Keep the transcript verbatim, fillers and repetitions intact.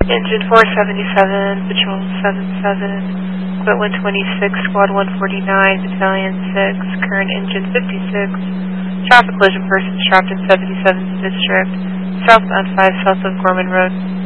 Engine four seventy-seven, Patrol seven seven, Quit one twenty-six, Squad one forty-nine, Battalion six, current engine fifty-six, traffic collision person trapped in seventy-seventh District, southbound five south of Gorman Road.